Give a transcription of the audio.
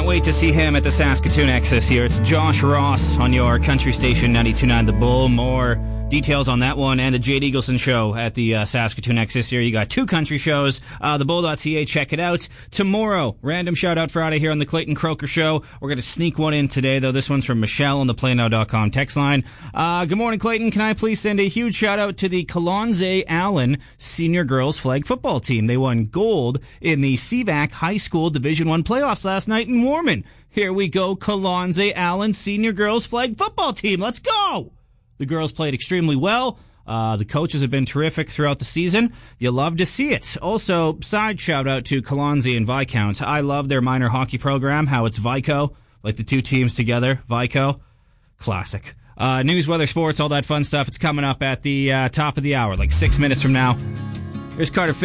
wait to see him at the Saskatoon X this year. It's Josh Ross on your country station 92.9 The Bull. More details on that one and the Jade Eagleson show at the Saskatoon X this year. You got 2 country shows, thebull.ca, check it out. Tomorrow, random shout out Friday here on the Clayton Croker Show. We're going to sneak one in today, though. This one's from Michelle on the playnow.com text line. Good morning, Clayton. Can I please send a huge shout out to the Kalonze Allen senior girls flag football team? They won gold in the CVAC High School Division I playoffs last night in Warman. Here we go, Kalonze Allen senior girls flag football team. Let's go! The girls played extremely well. The coaches have been terrific throughout the season. You love to see it. Also, side shout out to Kalonze and Viscount. I love their minor hockey program, how it's Vico, like the 2 teams together, Vico. Classic. News, weather, sports, all that fun stuff. It's coming up at the top of the hour, like 6 minutes from now. Here's Carter